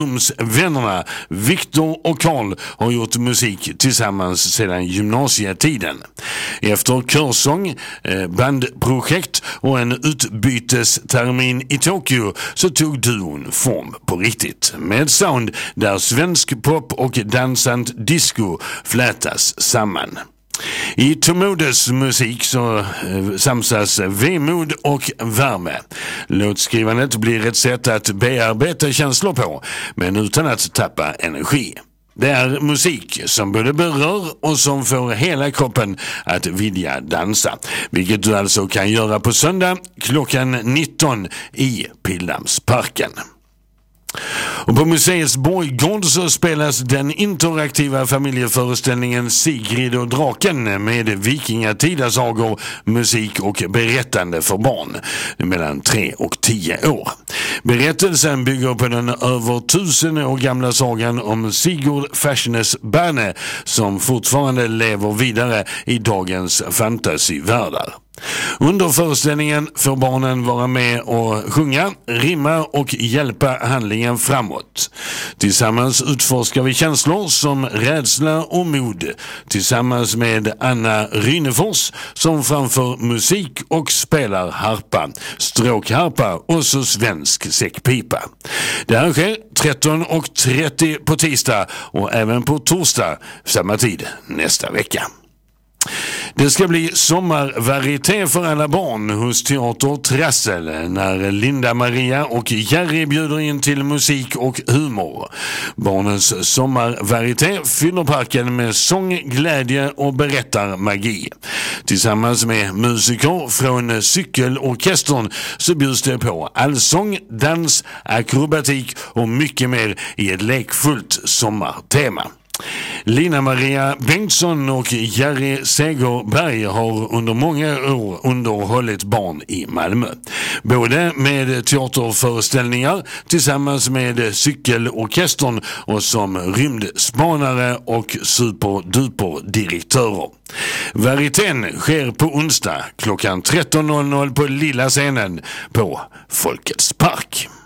Vännerna Viktor och Karl har gjort musik tillsammans sedan gymnasietiden. Efter körsång, bandprojekt och en utbytestermin i Tokyo så tog duon form på riktigt. Med sound där svensk pop och dansant disco flätas samman. I Tomodes musik så samsas vemod och värme. Låtskrivandet blir ett sätt att bearbeta känslor på, men utan att tappa energi. Det är musik som både berör och som får hela kroppen att vilja dansa. Vilket du alltså kan göra på söndag klockan 19 i Pildammsparken. Och på museets borggård så spelas den interaktiva familjeföreställningen Sigrid och draken med vikingatida sagor, musik och berättande för barn mellan 3 och 10 år. Berättelsen bygger på den över 1000 år gamla sagan om Sigurd Färsnes som fortfarande lever vidare i dagens fantasyvärldar. Under föreställningen får barnen vara med och sjunga, rimma och hjälpa handlingen framåt. Tillsammans utforskar vi känslor som rädsla och mod tillsammans med Anna Rynefors som framför musik och spelar harpa, stråkharpa och så svensk säckpipa. Det här sker 13:30 på tisdag och även på torsdag samma tid nästa vecka. Det ska bli sommarvarieté för alla barn hos Teater Trassel när Linda Maria och Jerry bjuder in till musik och humor. Barnens sommarvarieté fyller parken med sång, glädje och berättarmagi. Tillsammans med musiker från cykelorkestern så bjuds det på allsång, dans, akrobatik och mycket mer i ett lekfullt sommartema. Lina Maria Bengtsson och Jerry Segerberg har under många år underhållit barn i Malmö. Både med teaterföreställningar tillsammans med cykelorkestern och som rymdspanare och superduper-direktörer. Varietén sker på onsdag klockan 13:00 på Lilla scenen på Folkets park.